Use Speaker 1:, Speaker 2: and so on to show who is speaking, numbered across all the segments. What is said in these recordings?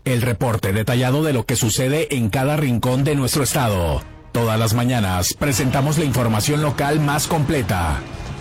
Speaker 1: El reporte detallado de lo que sucede en cada rincón de nuestro estado. Todas las mañanas presentamos la información local más completa.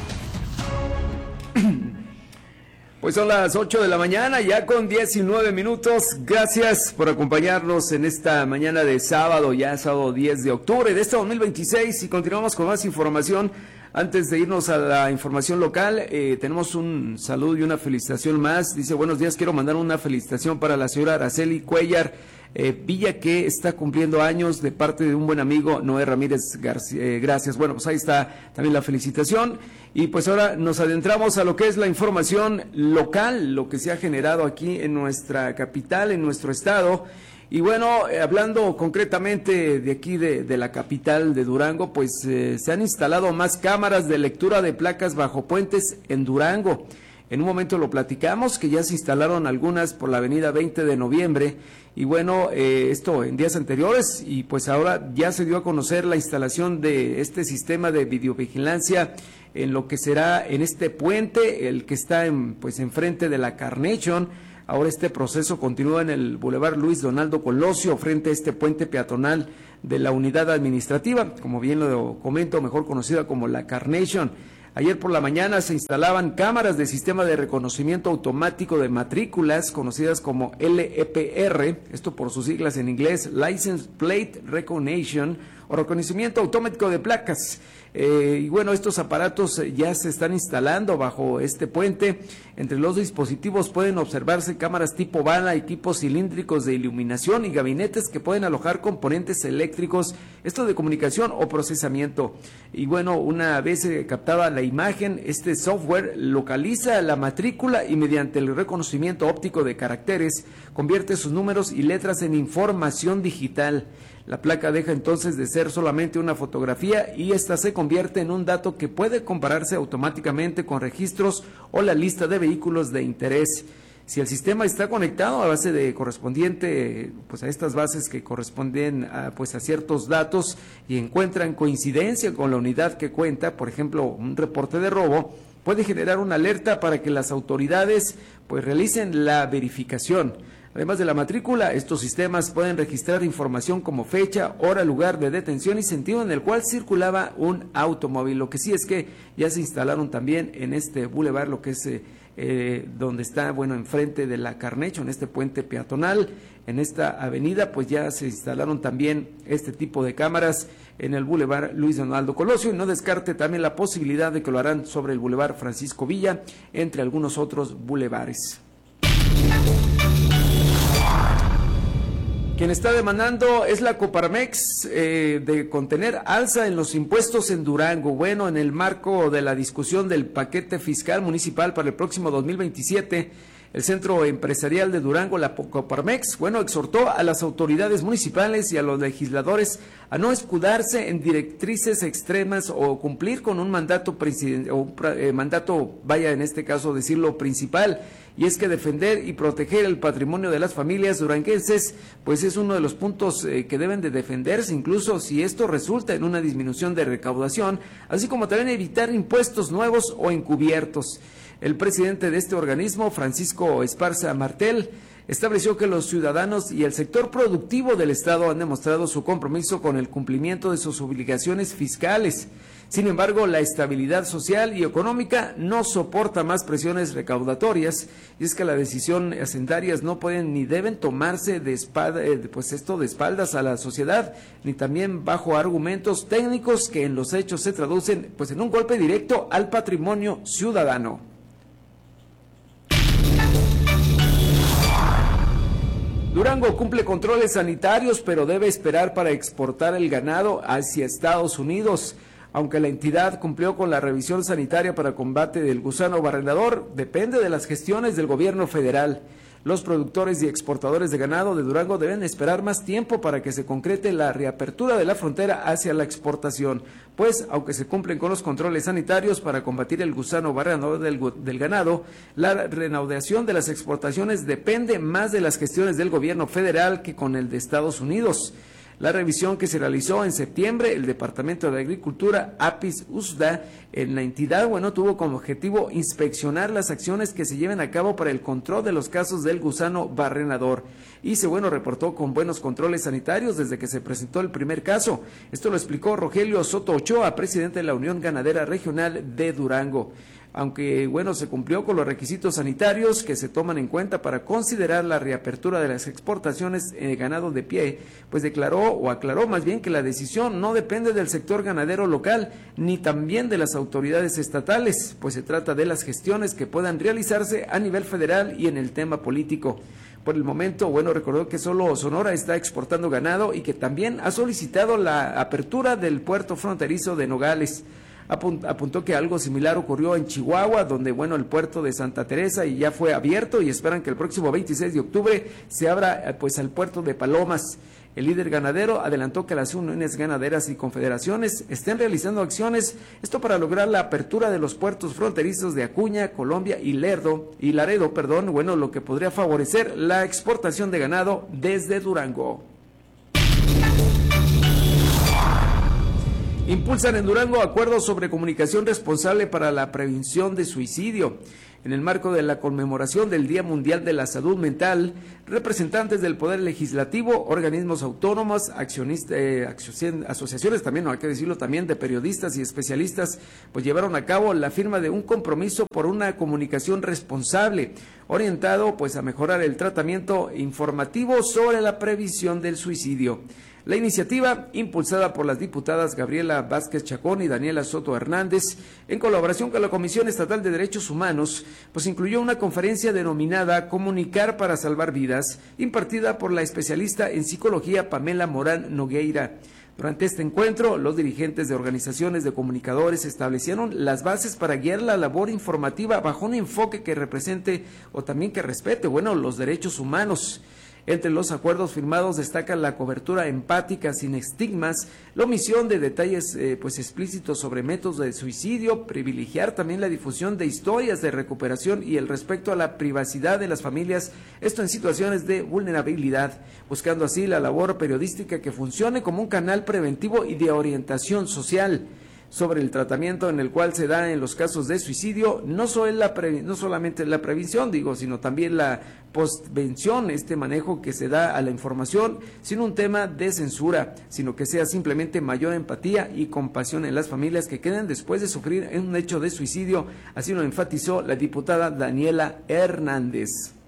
Speaker 2: Pues son las 8 de la mañana, ya con 19 minutos. Gracias por acompañarnos en esta mañana de sábado, ya sábado 10 de octubre de este 2026. Y continuamos con más información. Antes de irnos a la información local, tenemos un saludo y una felicitación más. Dice, buenos días, quiero mandar una felicitación para la señora Araceli Cuellar Villa, que está cumpliendo años, de parte de un buen amigo, Noé Ramírez García. Gracias. Bueno, pues ahí está también la felicitación. Y pues ahora nos adentramos a lo que es la información local, lo que se ha generado aquí en nuestra capital, en nuestro estado. Y bueno, hablando concretamente de aquí de la capital de Durango, pues se han instalado más cámaras de lectura de placas bajo puentes en Durango. En un momento lo platicamos, que ya se instalaron algunas por la avenida 20 de noviembre, y bueno, esto en días anteriores, y pues ahora ya se dio a conocer la instalación de este sistema de videovigilancia en lo que será en este puente, el que está pues enfrente de la Carnation. Ahora este proceso continúa en el Boulevard Luis Donaldo Colosio, frente a este puente peatonal de la unidad administrativa, como bien lo comento, mejor conocida como la Carnation. Ayer por la mañana se instalaban cámaras de sistema de reconocimiento automático de matrículas, conocidas como LEPR, esto por sus siglas en inglés, License Plate Recognition, o reconocimiento automático de placas. Y bueno, estos aparatos ya se están instalando bajo este puente. Entre los dispositivos pueden observarse cámaras tipo bala, equipos cilíndricos de iluminación y gabinetes que pueden alojar componentes eléctricos, esto de comunicación o procesamiento. Y bueno, una vez captada la imagen, este software localiza la matrícula y mediante el reconocimiento óptico de caracteres convierte sus números y letras en información digital. La placa deja entonces de ser solamente una fotografía y esta se convierte en un dato que puede compararse automáticamente con registros o la lista de vehículos de interés. Si el sistema está conectado a base de correspondiente, pues a estas bases que corresponden a ciertos datos y encuentran coincidencia con la unidad que cuenta, por ejemplo, un reporte de robo, puede generar una alerta para que las autoridades pues realicen la verificación. Además de la matrícula, estos sistemas pueden registrar información como fecha, hora, lugar de detención y sentido en el cual circulaba un automóvil. Lo que sí es que ya se instalaron también en este bulevar, lo que es donde está, enfrente de la Carnation, en este puente peatonal, en esta avenida, pues ya se instalaron también este tipo de cámaras en el bulevar Luis Donaldo Colosio, y no descarte también la posibilidad de que lo harán sobre el bulevar Francisco Villa, entre algunos otros bulevares. Quien está demandando es la Coparmex de contener alza en los impuestos en Durango. Bueno, en el marco de la discusión del paquete fiscal municipal para el próximo 2027, el Centro Empresarial de Durango, la Coparmex, exhortó a las autoridades municipales y a los legisladores a no escudarse en directrices extremas o cumplir con un mandato en este caso decirlo principal, y es que defender y proteger el patrimonio de las familias duranguenses, pues es uno de los puntos que deben de defenderse, incluso si esto resulta en una disminución de recaudación, así como también evitar impuestos nuevos o encubiertos. El presidente de este organismo, Francisco Esparza Martel, estableció que los ciudadanos y el sector productivo del Estado han demostrado su compromiso con el cumplimiento de sus obligaciones fiscales. Sin embargo, la estabilidad social y económica no soporta más presiones recaudatorias, y es que las decisiones hacendarias no pueden ni deben tomarse de espaldas a la sociedad, ni también bajo argumentos técnicos que en los hechos se traducen en un golpe directo al patrimonio ciudadano. Durango cumple controles sanitarios, pero debe esperar para exportar el ganado hacia Estados Unidos. Aunque la entidad cumplió con la revisión sanitaria para combate del gusano barrenador, depende de las gestiones del gobierno federal. Los productores y exportadores de ganado de Durango deben esperar más tiempo para que se concrete la reapertura de la frontera hacia la exportación, pues aunque se cumplen con los controles sanitarios para combatir el gusano barrenador del ganado, la reanudación de las exportaciones depende más de las gestiones del gobierno federal que con el de Estados Unidos. La revisión que se realizó en septiembre, el Departamento de Agricultura, APIS USDA, en la entidad, tuvo como objetivo inspeccionar las acciones que se lleven a cabo para el control de los casos del gusano barrenador. Y se, reportó con buenos controles sanitarios desde que se presentó el primer caso. Esto lo explicó Rogelio Soto Ochoa, presidente de la Unión Ganadera Regional de Durango. Aunque, se cumplió con los requisitos sanitarios que se toman en cuenta para considerar la reapertura de las exportaciones de ganado de pie, pues aclaró más bien que la decisión no depende del sector ganadero local, ni también de las autoridades estatales, pues se trata de las gestiones que puedan realizarse a nivel federal y en el tema político. Por el momento, recordó que solo Sonora está exportando ganado y que también ha solicitado la apertura del puerto fronterizo de Nogales. Apuntó que algo similar ocurrió en Chihuahua, donde, el puerto de Santa Teresa y ya fue abierto y esperan que el próximo 26 de octubre se abra al puerto de Palomas. El líder ganadero adelantó que las uniones ganaderas y confederaciones estén realizando acciones, esto para lograr la apertura de los puertos fronterizos de Acuña, Colombia y Laredo, lo que podría favorecer la exportación de ganado desde Durango. Impulsan en Durango acuerdos sobre comunicación responsable para la prevención de suicidio. En el marco de la conmemoración del Día Mundial de la Salud Mental, representantes del Poder Legislativo, organismos autónomos, asociaciones también, hay que decirlo también, de periodistas y especialistas, pues llevaron a cabo la firma de un compromiso por una comunicación responsable, orientado a mejorar el tratamiento informativo sobre la prevención del suicidio. La iniciativa, impulsada por las diputadas Gabriela Vázquez Chacón y Daniela Soto Hernández, en colaboración con la Comisión Estatal de Derechos Humanos, incluyó una conferencia denominada Comunicar para Salvar Vidas, impartida por la especialista en psicología Pamela Morán Nogueira. Durante este encuentro, los dirigentes de organizaciones de comunicadores establecieron las bases para guiar la labor informativa bajo un enfoque que represente o también que respete, los derechos humanos. Entre los acuerdos firmados destaca la cobertura empática sin estigmas, la omisión de detalles explícitos sobre métodos de suicidio, privilegiar también la difusión de historias de recuperación y el respeto a la privacidad de las familias, esto en situaciones de vulnerabilidad, buscando así la labor periodística que funcione como un canal preventivo y de orientación social. Sobre el tratamiento en el cual se da en los casos de suicidio, no solamente la prevención, sino también la postvención, este manejo que se da a la información, sin un tema de censura, sino que sea simplemente mayor empatía y compasión en las familias que queden después de sufrir un hecho de suicidio, así lo enfatizó la diputada Daniela Hernández.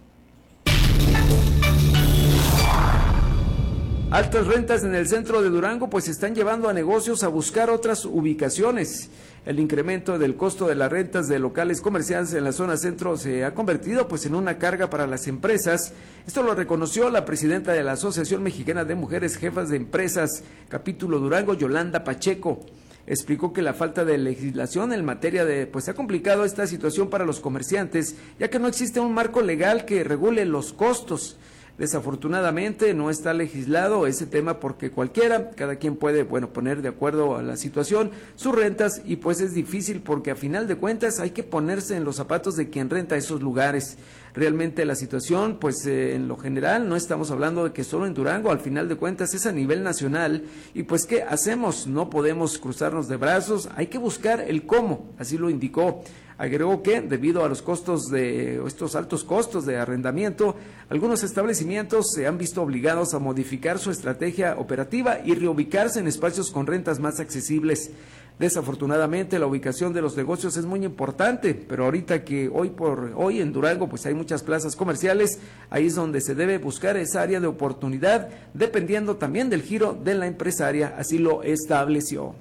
Speaker 2: Altas rentas en el centro de Durango están llevando a negocios a buscar otras ubicaciones. El incremento del costo de las rentas de locales comerciales en la zona centro se ha convertido en una carga para las empresas. Esto lo reconoció la presidenta de la Asociación Mexicana de Mujeres Jefas de Empresas, capítulo Durango, Yolanda Pacheco. Explicó que la falta de legislación en materia de ha complicado esta situación para los comerciantes, ya que no existe un marco legal que regule los costos. Desafortunadamente no está legislado ese tema porque cada quien puede, poner de acuerdo a la situación sus rentas y es difícil porque a final de cuentas hay que ponerse en los zapatos de quien renta esos lugares. Realmente la situación, en lo general, no estamos hablando de que solo en Durango, al final de cuentas es a nivel nacional y ¿qué hacemos? No podemos cruzarnos de brazos, hay que buscar el cómo, así lo indicó. Agregó que, debido a estos altos costos de arrendamiento, algunos establecimientos se han visto obligados a modificar su estrategia operativa y reubicarse en espacios con rentas más accesibles. Desafortunadamente, la ubicación de los negocios es muy importante, pero ahorita que hoy en Durango hay muchas plazas comerciales, ahí es donde se debe buscar esa área de oportunidad, dependiendo también del giro de la empresaria, así lo estableció.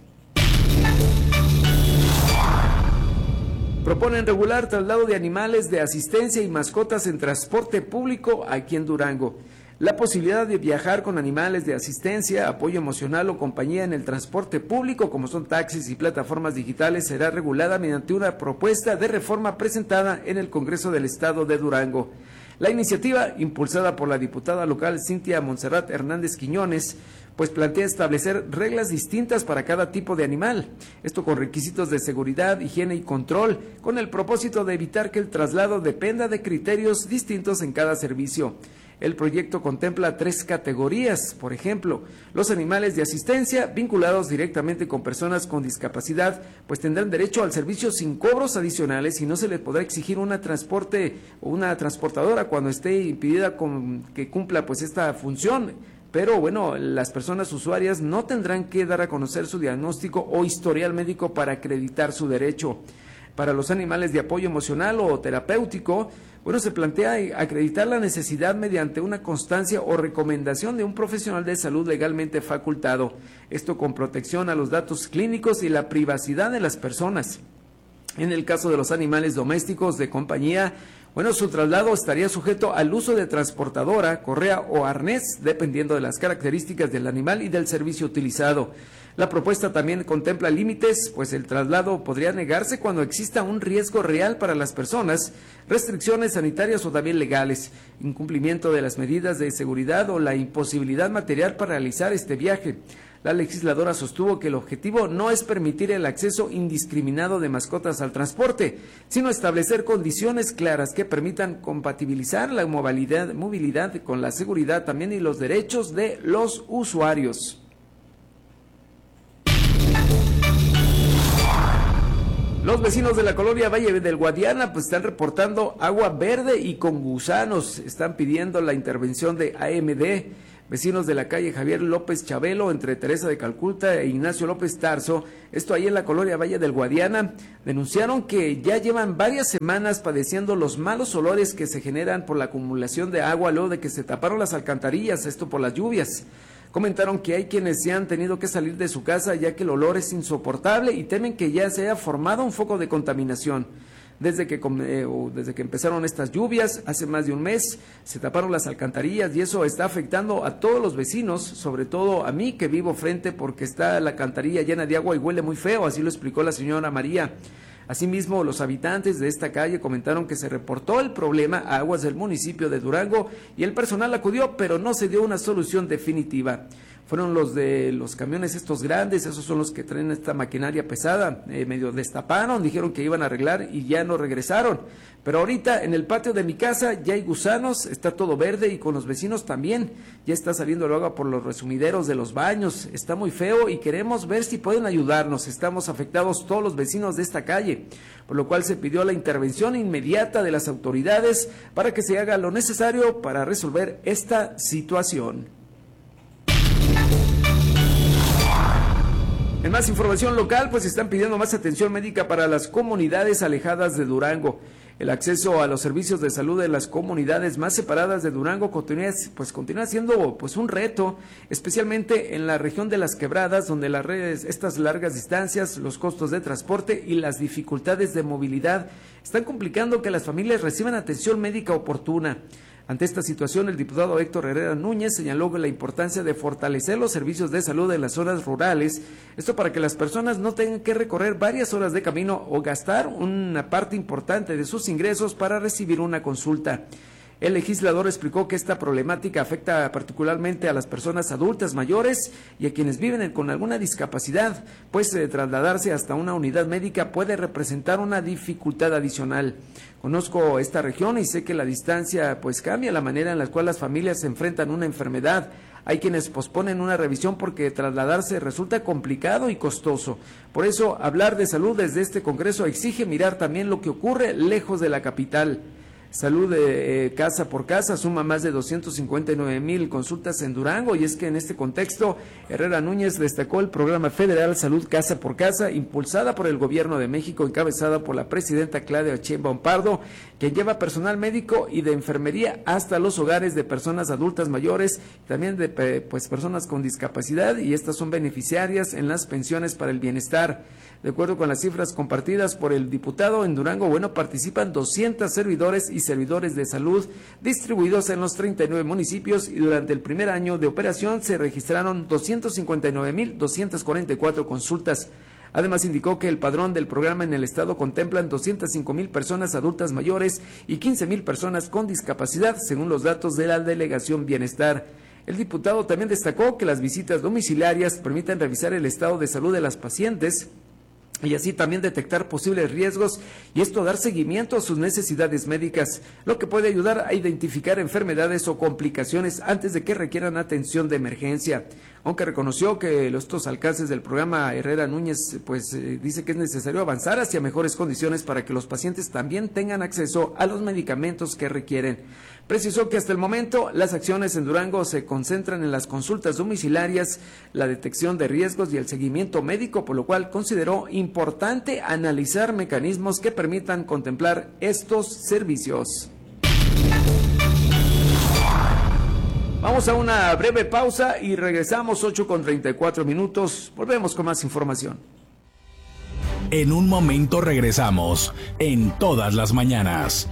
Speaker 2: Proponen regular traslado de animales de asistencia y mascotas en transporte público aquí en Durango. La posibilidad de viajar con animales de asistencia, apoyo emocional o compañía en el transporte público, como son taxis y plataformas digitales, será regulada mediante una propuesta de reforma presentada en el Congreso del Estado de Durango. La iniciativa, impulsada por la diputada local Cintia Montserrat Hernández Quiñones, plantea establecer reglas distintas para cada tipo de animal, esto con requisitos de seguridad, higiene y control, con el propósito de evitar que el traslado dependa de criterios distintos en cada servicio. El proyecto contempla 3 categorías, por ejemplo, los animales de asistencia vinculados directamente con personas con discapacidad, pues tendrán derecho al servicio sin cobros adicionales y no se les podrá exigir una transporte o una transportadora cuando esté impedida que cumpla pues esta función. Pero bueno, las personas usuarias no tendrán que dar a conocer su diagnóstico o historial médico para acreditar su derecho. Para los animales de apoyo emocional o terapéutico, bueno, se plantea acreditar la necesidad mediante una constancia o recomendación de un profesional de salud legalmente facultado. Esto con protección a los datos clínicos y la privacidad de las personas. En el caso de los animales domésticos de compañía, bueno, su traslado estaría sujeto al uso de transportadora, correa o arnés, dependiendo de las características del animal y del servicio utilizado. La propuesta también contempla límites, pues el traslado podría negarse cuando exista un riesgo real para las personas, restricciones sanitarias o también legales, incumplimiento de las medidas de seguridad o la imposibilidad material para realizar este viaje. La legisladora sostuvo que el objetivo no es permitir el acceso indiscriminado de mascotas al transporte, sino establecer condiciones claras que permitan compatibilizar la movilidad con la seguridad también y los derechos de los usuarios. Los vecinos de la colonia Valle del Guadiana pues están reportando agua verde y con gusanos. Están pidiendo la intervención de AMD. Vecinos de la calle Javier López Chabelo, entre Teresa de Calcuta e Ignacio López Tarso, esto ahí en la colonia Valle del Guadiana, denunciaron que ya llevan varias semanas padeciendo los malos olores que se generan por la acumulación de agua luego de que se taparon las alcantarillas, esto por las lluvias. Comentaron que hay quienes se han tenido que salir de su casa ya que el olor es insoportable y temen que ya se haya formado un foco de contaminación. Desde que empezaron estas lluvias, hace más de un mes, se taparon las alcantarillas y eso está afectando a todos los vecinos, sobre todo a mí que vivo frente porque está la alcantarilla llena de agua y huele muy feo, así lo explicó la señora María. Asimismo, los habitantes de esta calle comentaron que se reportó el problema a aguas del municipio de Durango y el personal acudió, pero no se dio una solución definitiva. Fueron los de los camiones estos grandes, esos son los que traen esta maquinaria pesada, medio destaparon, dijeron que iban a arreglar y ya no regresaron. Pero ahorita en el patio de mi casa ya hay gusanos, está todo verde y con los vecinos también, ya está saliendo el agua por los resumideros de los baños, está muy feo y queremos ver si pueden ayudarnos, estamos afectados todos los vecinos de esta calle, por lo cual se pidió la intervención inmediata de las autoridades para que se haga lo necesario para resolver esta situación. En más información local, pues están pidiendo más atención médica para las comunidades alejadas de Durango. El acceso a los servicios de salud de las comunidades más separadas de Durango continúa siendo pues un reto, especialmente en la región de las Quebradas, donde estas largas distancias, los costos de transporte y las dificultades de movilidad están complicando que las familias reciban atención médica oportuna. Ante esta situación, el diputado Héctor Herrera Núñez señaló la importancia de fortalecer los servicios de salud en las zonas rurales, esto para que las personas no tengan que recorrer varias horas de camino o gastar una parte importante de sus ingresos para recibir una consulta. El legislador explicó que esta problemática afecta particularmente a las personas adultas mayores y a quienes viven con alguna discapacidad, pues trasladarse hasta una unidad médica puede representar una dificultad adicional. Conozco esta región y sé que la distancia pues cambia la manera en la cual las familias se enfrentan a una enfermedad. Hay quienes posponen una revisión porque trasladarse resulta complicado y costoso. Por eso, hablar de salud desde este Congreso exige mirar también lo que ocurre lejos de la capital. Salud casa por casa suma más de 259,000 consultas en Durango y es que en este contexto Herrera Núñez destacó el programa federal Salud Casa por Casa impulsada por el Gobierno de México, encabezada por la presidenta Claudia Sheinbaum Pardo, que lleva personal médico y de enfermería hasta los hogares de personas adultas mayores, también de personas con discapacidad, y estas son beneficiarias en las pensiones para el bienestar. De acuerdo con las cifras compartidas por el diputado, en Durango, participan 200 servidores y servidores de salud distribuidos en los 39 municipios y durante el primer año de operación se registraron 259,244 consultas. Además, indicó que el padrón del programa en el estado contemplan 205,000 personas adultas mayores y 15,000 personas con discapacidad, según los datos de la Delegación Bienestar. El diputado también destacó que las visitas domiciliarias permiten revisar el estado de salud de las pacientes y así también detectar posibles riesgos y esto dar seguimiento a sus necesidades médicas, lo que puede ayudar a identificar enfermedades o complicaciones antes de que requieran atención de emergencia. Aunque reconoció que estos alcances del programa Herrera Núñez, dice que es necesario avanzar hacia mejores condiciones para que los pacientes también tengan acceso a los medicamentos que requieren. Precisó que hasta el momento las acciones en Durango se concentran en las consultas domiciliarias, la detección de riesgos y el seguimiento médico, por lo cual consideró importante analizar mecanismos que permitan contemplar estos servicios. Vamos a una breve pausa y regresamos 8:34. Volvemos con más información.
Speaker 1: En un momento regresamos en Todas las Mañanas.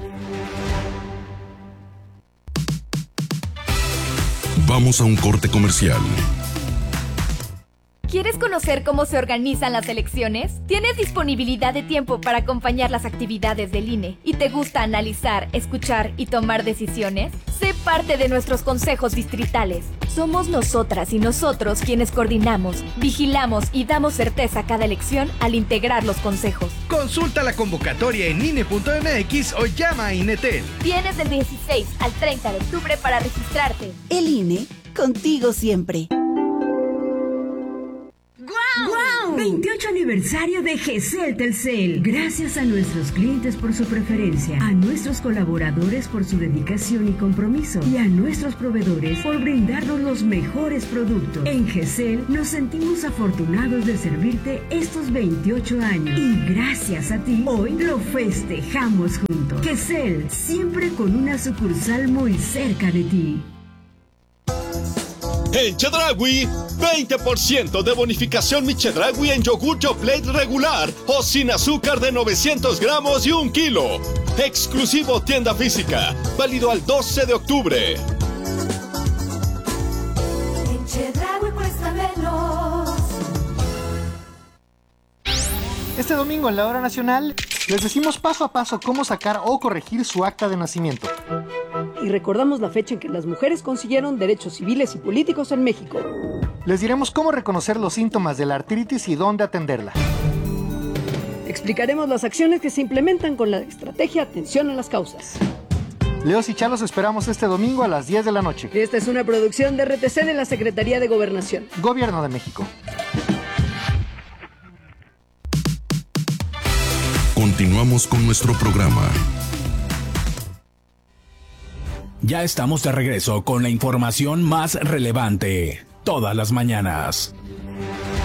Speaker 3: Vamos a un corte comercial.
Speaker 4: ¿Quieres conocer cómo se organizan las elecciones? ¿Tienes disponibilidad de tiempo para acompañar las actividades del INE? ¿Y te gusta analizar, escuchar y tomar decisiones? Sé parte de nuestros consejos distritales. Somos nosotras y nosotros quienes coordinamos, vigilamos y damos certeza a cada elección al integrar los consejos.
Speaker 5: Consulta la convocatoria en INE.mx o llama a INETEL.
Speaker 4: Tienes del 16 al 30 de octubre para registrarte.
Speaker 6: El INE, contigo siempre.
Speaker 7: ¡Guau! 28 aniversario de GESEL Telcel. Gracias a nuestros clientes por su preferencia, a nuestros colaboradores por su dedicación y compromiso, y a nuestros proveedores por brindarnos los mejores productos. En GESEL nos sentimos afortunados de servirte estos 28 años. Y gracias a ti, hoy lo festejamos juntos. GESEL, siempre con una sucursal muy cerca de ti.
Speaker 8: En Chedraui, 20% de bonificación mi Chedraui en yogur Yoplait regular o sin azúcar de 900 gramos y 1 kilo. Exclusivo tienda física, válido al 12 de octubre.
Speaker 9: En Chedraui cuesta menos.
Speaker 10: Este domingo en la Hora Nacional les decimos paso a paso cómo sacar o corregir su acta de nacimiento.
Speaker 11: Y recordamos la fecha en que las mujeres consiguieron derechos civiles y políticos en México.
Speaker 10: Les diremos cómo reconocer los síntomas de la artritis y dónde atenderla.
Speaker 11: Explicaremos las acciones que se implementan con la estrategia Atención a las Causas.
Speaker 10: Leos y Chalos esperamos este domingo a las 10 de la noche.
Speaker 11: Esta es una producción de RTC de la Secretaría de Gobernación.
Speaker 10: Gobierno de México.
Speaker 3: Continuamos con nuestro programa.
Speaker 1: Ya estamos de regreso con la información más relevante, todas las mañanas.